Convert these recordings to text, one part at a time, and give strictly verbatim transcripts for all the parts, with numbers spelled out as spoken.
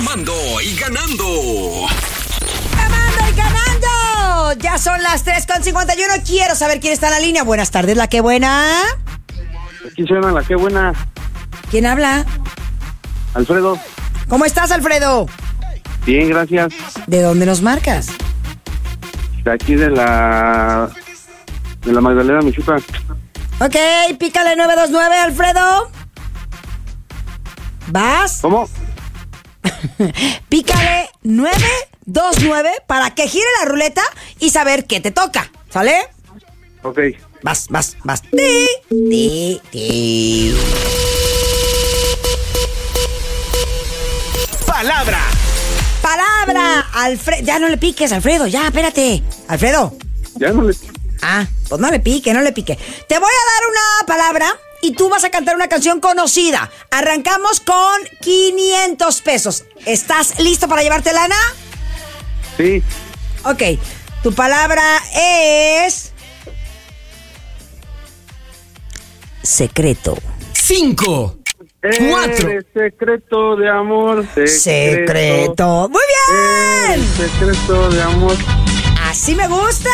Llamando y ganando. ¡Llamando y ganando! Ya son las tres con cincuenta y uno. Quiero saber quién está en la línea. Buenas tardes, la que buena. Aquí suena la que buena. ¿Quién habla? Alfredo. ¿Cómo estás, Alfredo? Bien, gracias. ¿De dónde nos marcas? De aquí de la... De la Magdalena Michoacán. Ok, pícale nueve dos nueve, Alfredo. ¿Vas? ¿Cómo? Pícale nueve dos nueve para que gire la ruleta y saber qué te toca. ¿Sale? Ok. Vas, vas, vas. Ti, ti, ti. Palabra. Palabra. Alfredo. Ya no le piques, Alfredo. Ya, espérate. Alfredo. Ya no le... Ah, pues no le pique, no le pique. Te voy a dar una palabra y tú vas a cantar una canción conocida. Arrancamos con quinientos pesos. ¿Estás listo para llevarte lana? Sí. Ok, tu palabra es... secreto. Cinco. Cuatro. El secreto de amor. Secreto. Secreto. ¡Muy bien! El secreto de amor. ¡Así me gusta!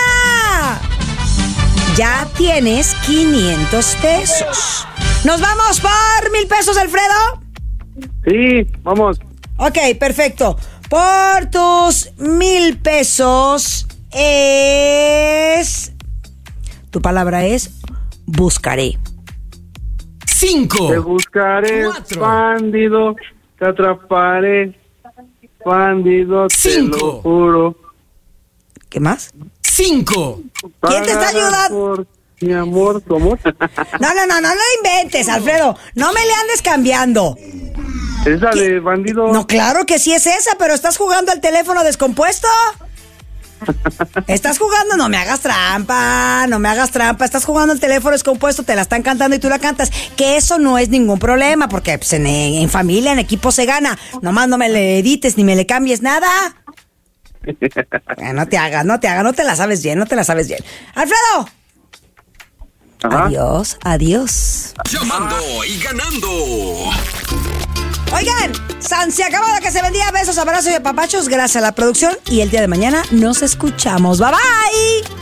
Ya tienes quinientos pesos. ¿Nos vamos por mil pesos, Alfredo? Sí, vamos. Ok, perfecto. Por tus mil pesos es... Tu palabra es buscaré. Cinco. Te buscaré, Cuatro. bandido. Te atraparé, bandido. Cinco. Te lo juro. ¿Qué más? Cinco. ¿Quién te está ayudando? Por mi amor, ¿cómo? No, no, no, no lo inventes, Alfredo. No me le andes cambiando. Esa de bandido. No, claro que sí es esa, pero ¿estás jugando al teléfono descompuesto? ¿Estás jugando? No me hagas trampa, no me hagas trampa. Estás jugando al teléfono descompuesto, te la están cantando y tú la cantas. Que eso no es ningún problema, porque pues, en, en familia, en equipo se gana. Nomás no me le edites ni me le cambies nada. Eh, no te hagas, no te hagas, no te la sabes bien, no te la sabes bien. ¡Alfredo! Ajá. Adiós, adiós. Llamando y ganando. Oigan, San se acabó que se vendía. Besos, abrazos y apapachos. Gracias a la producción. Y el día de mañana nos escuchamos. Bye bye.